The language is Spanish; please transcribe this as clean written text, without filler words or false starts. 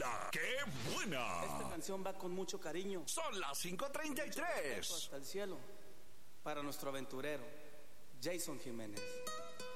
¡Hala! ¡Qué buena! Esta canción va con mucho cariño. Son las 5:33. Hasta el cielo. Para nuestro aventurero, Jason Jiménez.